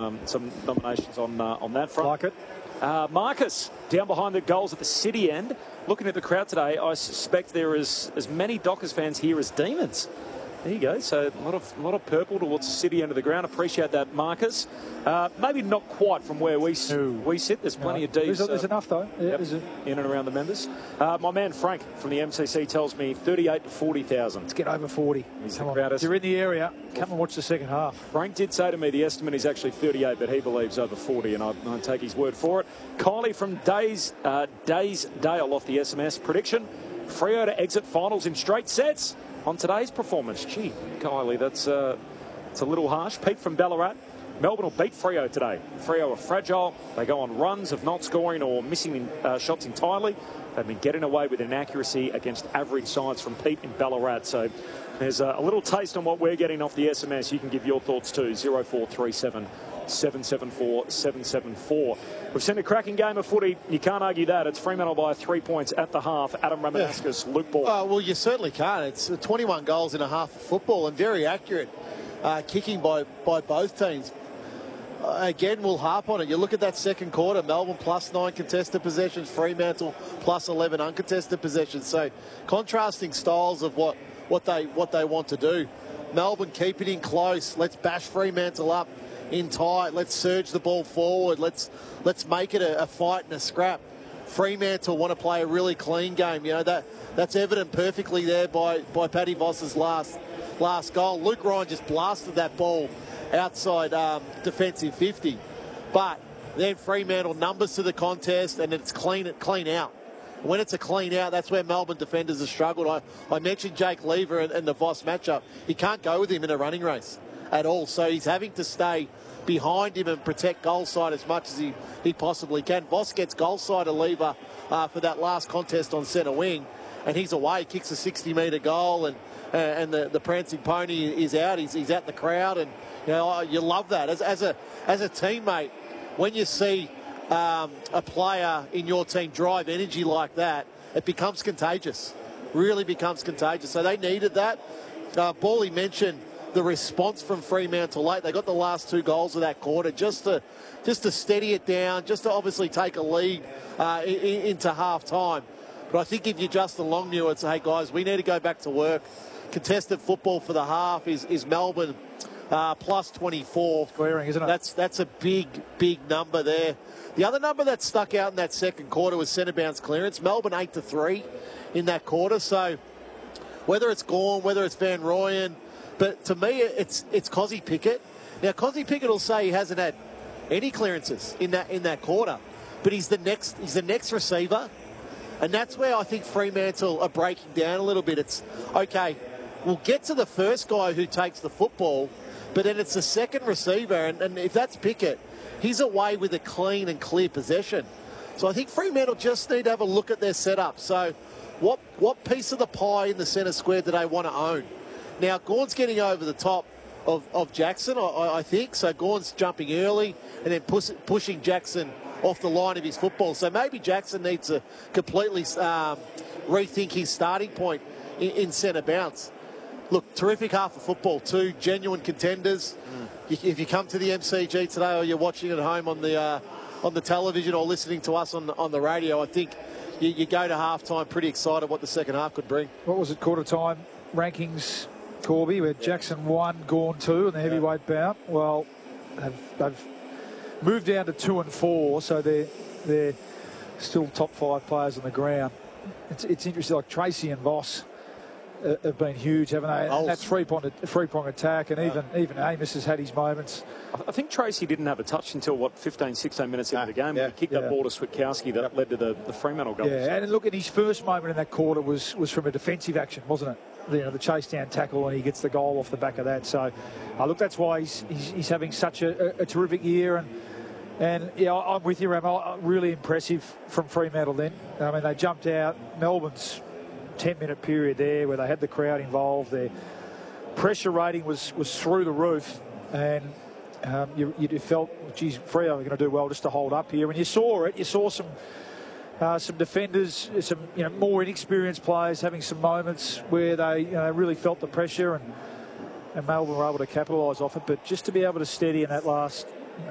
some nominations on that front. Like it. Marcus, down behind the goals at the City end. Looking at the crowd today, I suspect there is as many Dockers fans here as Demons. There you go. So a lot of purple towards the City end of the ground. Appreciate that, Marcus. Maybe not quite from where we sit. There's plenty of D's. There's enough, though. Yep, in and around the members. My man Frank from the MCC tells me 38 to 40,000. Let's get over 40. Come on. If you're in the area, come and watch the second half. Frank did say to me the estimate is actually 38, but he believes over 40, and I take his word for it. Kylie from Dale off the SMS. Prediction, Freo to exit finals in straight sets. On today's performance, gee, Kylie, it's a little harsh. Pete from Ballarat. Melbourne will beat Freo today. Freo are fragile. They go on runs of not scoring or missing shots entirely. They've been getting away with inaccuracy against average sides from Pete in Ballarat. So there's a little taste on what we're getting off the SMS. You can give your thoughts too. 0437 774 774. We've seen a cracking game of footy. You can't argue that. It's Fremantle by 3 points at the half. Adam Ramanaskas, Luke Ball. Well, you certainly can't. It's 21 goals in a half of football and very accurate kicking by both teams. Again, we'll harp on it. You look at that second quarter, Melbourne plus 9 contested possessions, Fremantle plus 11 uncontested possessions. So contrasting styles of what they want to do. Melbourne keep it in close. Let's bash Fremantle up in tight. Let's surge the ball forward. Let's make it a fight and a scrap. Fremantle want to play a really clean game. You know, that's evident perfectly there by Paddy Voss's last goal. Luke Ryan just blasted that ball outside defensive 50. But then Fremantle numbers to the contest and it's clean out. When it's a clean out, that's where Melbourne defenders have struggled. I mentioned Jake Lever and the Voss matchup. You can't go with him in a running race at all. So he's having to stay behind him and protect goal side as much as he possibly can. Voss gets goal side of Lever for that last contest on centre wing, and he's away. He kicks a 60-metre goal, and the prancing pony is out. He's out in the crowd, and you know you love that as a teammate when you see a player in your team drive energy like that. It becomes contagious. Really becomes contagious. So they needed that. Bally mentioned the response from Fremantle late. They got the last 2 goals of that quarter just to steady it down, just to obviously take a lead into half time. But I think if you're Justin Longmuir and say, hey guys, we need to go back to work. Contested football for the half is Melbourne plus 24. Squaring, isn't it? That's a big number there. The other number that stuck out in that second quarter was centre bounce clearance. Melbourne 8-3 in that quarter. So whether it's Gawn, whether it's Van Rooyen, but to me, it's Cozzy Pickett. Now, Cozzy Pickett will say he hasn't had any clearances in that quarter, but he's the next receiver, and that's where I think Fremantle are breaking down a little bit. It's okay. We'll get to the first guy who takes the football, but then it's the second receiver, and if that's Pickett, he's away with a clean and clear possession. So I think Fremantle just need to have a look at their setup. So, what piece of the pie in the centre square do they want to own? Now, Gawn's getting over the top of Jackson, I think. So Gawn's jumping early and then pushing Jackson off the line of his football. So maybe Jackson needs to completely rethink his starting point in centre bounce. Look, terrific half of football, 2 genuine contenders. If you come to the MCG today or you're watching at home on the television or listening to us on the radio, I think you go to halftime pretty excited what the second half could bring. What was it, quarter time rankings, Corby, where Jackson 1, Gawn 2 in the heavyweight bout? Well, they've moved down to 2 and 4, so they're still top 5 players on the ground. It's interesting, like Tracy and Voss have been huge, haven't they? And that three-prong attack, and even Amos has had his moments. I think Tracy didn't have a touch until, 15, 16 minutes into the game. He kicked that ball to Switkowski that led to the Fremantle goal. Yeah, and look, at his first moment in that quarter was from a defensive action, wasn't it? The chase down tackle, and he gets the goal off the back of that. So, look, that's why he's having such a terrific year. And yeah, I'm with you, Ram. Really impressive from Fremantle then. I mean, they jumped out. Melbourne's 10-minute period there where they had the crowd involved. Their pressure rating was through the roof, and you felt, geez, Freo are going to do well just to hold up here. And you saw it. You saw some defenders, some more inexperienced players having some moments where they really felt the pressure, and Melbourne were able to capitalise off it. But just to be able to steady in that last